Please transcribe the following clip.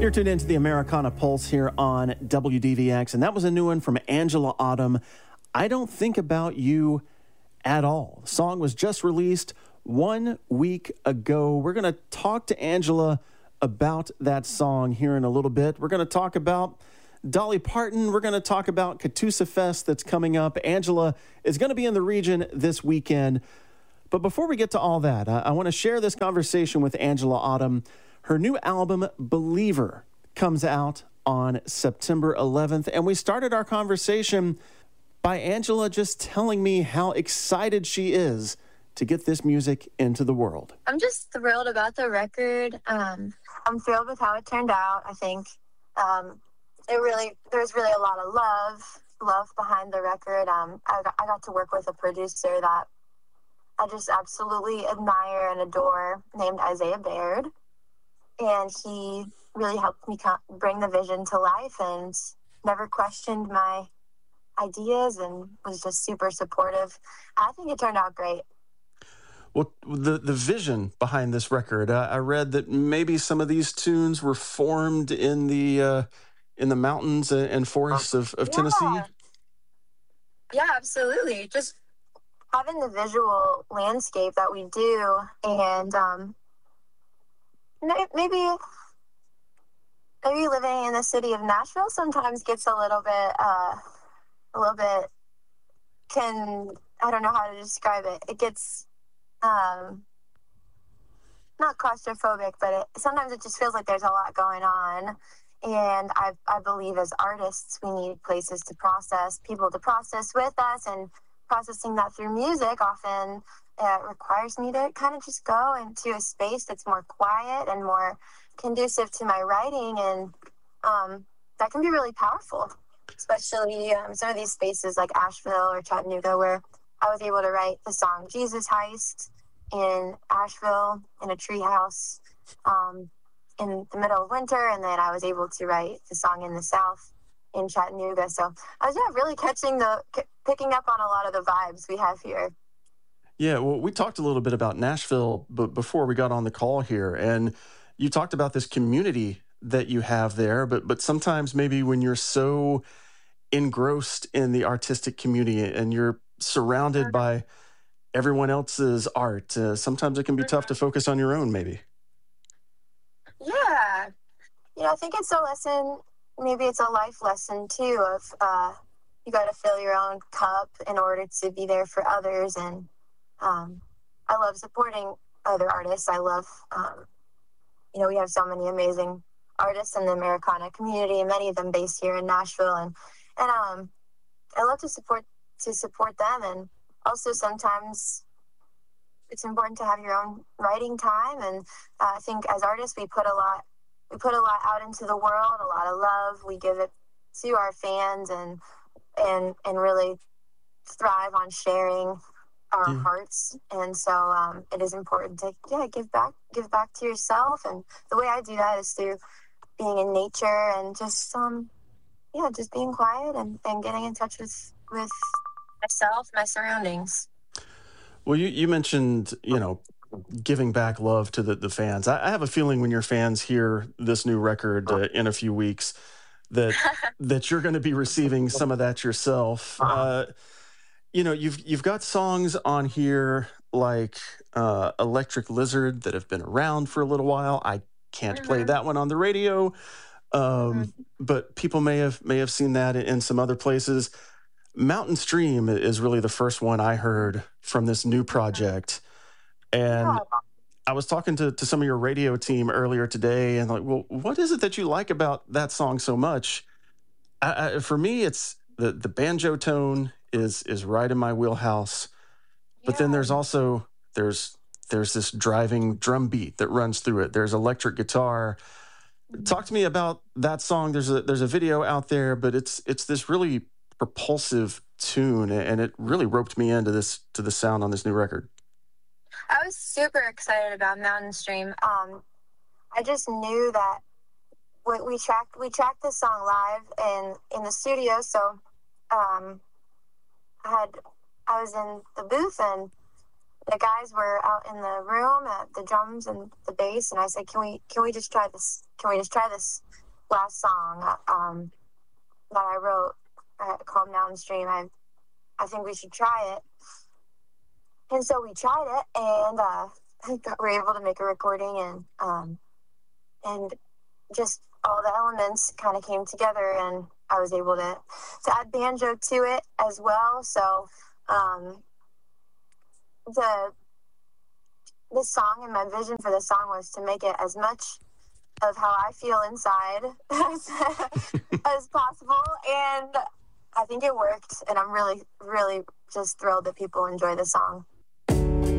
You're tuned into the Americana Pulse here on WDVX, and that was a new one from Angela Autumn. I Don't Think About You at All. The song was just released 1 week ago. We're going to talk to Angela about that song here in a little bit. We're going to talk about Dolly Parton. We're going to talk about Catoosa Fest that's coming up. Angela is going to be in the region this weekend. But before we get to all that, I want to share this conversation with Angela Autumn. Her new album, Believer, comes out on September 11th. And we started our conversation by Angela just telling me how excited she is to get this music into the world. I'm just thrilled about the record. I'm thrilled with how it turned out. I think there's really a lot of love behind the record. I got to work with a producer that I just absolutely admire and adore, named Isaiah Baird. And he really helped me bring the vision to life and never questioned my ideas and was just super supportive. I think it turned out great. Well, the vision behind this record, I read that maybe some of these tunes were formed in the mountains and forests of Tennessee. Yeah, absolutely. Just having the visual landscape that we do, and maybe living in the city of Nashville sometimes gets a little bit I don't know how to describe it. It gets not claustrophobic, but sometimes it just feels like there's a lot going on. And I believe as artists, we need places to process, people to process with us, and processing that through music often requires me to kind of just go into a space that's more quiet and more conducive to my writing. And that can be really powerful, especially some of these spaces like Asheville or Chattanooga, where I was able to write the song Jesus Heist in Asheville in a treehouse in the middle of winter, and then I was able to write the song in the South in Chattanooga. So I was really picking up on a lot of the vibes we have here. Yeah, well, we talked a little bit about Nashville before we got on the call here, and you talked about this community that you have there, but sometimes maybe when you're so engrossed in the artistic community and you're surrounded by everyone else's art, sometimes it can be tough to focus on your own, maybe. Yeah. I think it's a lesson, maybe it's a life lesson too, of you got to fill your own cup in order to be there for others. And I love supporting other artists. I love, we have so many amazing artists in the Americana community, and many of them based here in Nashville. And I love to support them. And also sometimes it's important to have your own writing time. And I think as artists, we put a lot out into the world, a lot of love. We give it to our fans and really thrive on sharing our hearts. And so it is important to give back to yourself. And the way I do that is through being in nature and just being quiet and getting in touch with myself, my surroundings. Well, you mentioned, giving back love to the fans. I have a feeling when your fans hear this new record in a few weeks that you're going to be receiving some of that yourself. You've got songs on here like Electric Lizard that have been around for a little while. I can't play that one on the radio, but people may have seen that in some other places. Mountain Stream is really the first one I heard from this new project. And I was talking to some of your radio team earlier today and well, what is it that you like about that song so much? For me, it's the banjo tone is right in my wheelhouse. But then there's also, there's this driving drum beat that runs through it. There's electric guitar. Talk to me about that song. There's a video out there, but it's this really propulsive tune, and it really roped me into the sound on this new record. I was super excited about Mountain Stream. I just knew that we tracked this song live in the studio. So I was in the booth and the guys were out in the room at the drums and the bass, and I said, can we just try this? Can we just try this last song that I wrote called Mountain Stream? I think we should try it. And so we tried it, and we were able to make a recording, and just all the elements kind of came together, and I was able to add banjo to it as well. So this song and my vision for this song was to make it as much of how I feel inside as possible, and I think it worked, and I'm really, really just thrilled that people enjoy the song.